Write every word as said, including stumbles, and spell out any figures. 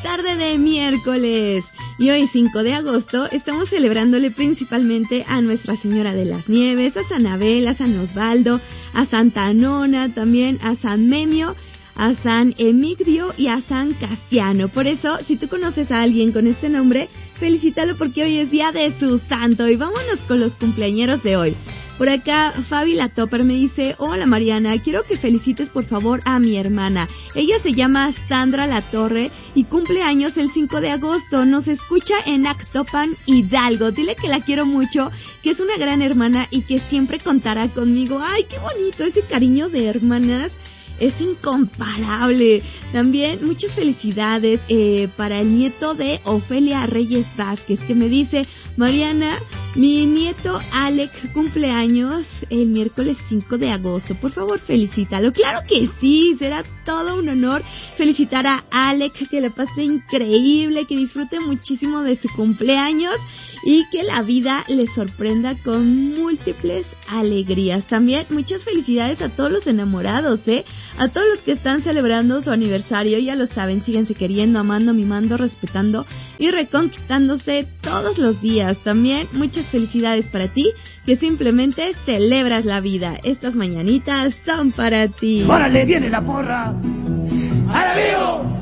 tarde de miércoles. Y hoy, cinco de agosto, estamos celebrándole principalmente a Nuestra Señora de las Nieves, a San Abel, a San Osvaldo, a Santa Anona, también a San Memio, a San Emigdio y a San Casiano. Por eso, si tú conoces a alguien con este nombre, felicítalo porque hoy es día de su santo. Y vámonos con los cumpleañeros de hoy. Por acá, Fabi La Topper me dice: hola Mariana, quiero que felicites por favor a mi hermana. Ella se llama Sandra La Torre y cumple años el cinco de agosto. Nos escucha en Actopan, Hidalgo. Dile que la quiero mucho, que es una gran hermana y que siempre contará conmigo. ¡Ay, qué bonito! Ese cariño de hermanas es incomparable. También muchas felicidades eh, para el nieto de Ofelia Reyes Vázquez, que me dice: Mariana, mi nieto Alec cumple años el miércoles cinco de agosto. Por favor, felicítalo. Claro que sí, será todo un honor felicitar a Alec, que le pase increíble, que disfrute muchísimo de su cumpleaños y que la vida le sorprenda con múltiples alegrías. También muchas felicidades a todos los enamorados, ¿eh? A todos los que están celebrando su aniversario, ya lo saben, síganse queriendo, amando, mimando, respetando y reconquistándose todos los días. También muchas felicidades para ti, que simplemente celebras la vida. Estas mañanitas son para ti. ¡Órale, viene la porra! ¡Ahora vivo!